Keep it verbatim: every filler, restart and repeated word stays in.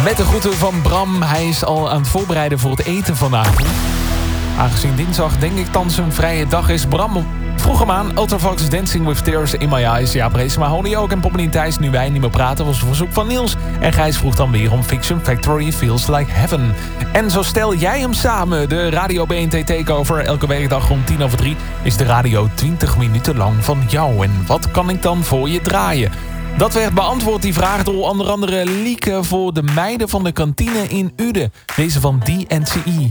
Met de groeten van Bram. Hij is al aan het voorbereiden voor het eten vanavond. Aangezien dinsdag denk ik dan zijn vrije dag is. Bram vroeg hem aan. Ultravox Dancing with Tears in My Eyes. Ja, precies. Maar Honey ook en Poppelien Thijs. Nu wij niet meer praten was een verzoek van Niels. En Gijs vroeg dan weer om Fiction Factory Feels Like Heaven. En zo stel jij hem samen. De Radio B N T Takeover. Elke werkdag rond tien over drie is de radio twintig minuten lang van jou. En wat kan ik dan voor je draaien? Dat werd beantwoord, die vraag, door onder andere Lieke voor de meiden van de kantine in Uden. Deze van D N C E.